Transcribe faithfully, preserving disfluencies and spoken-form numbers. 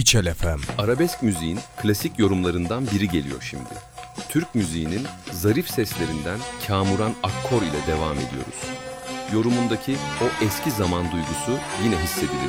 İçel F M. Arabesk müziğin klasik yorumlarından biri geliyor şimdi. Türk müziğinin zarif seslerinden kamuran akkor ile devam ediyoruz. Yorumundaki o eski zaman duygusu yine hissedilir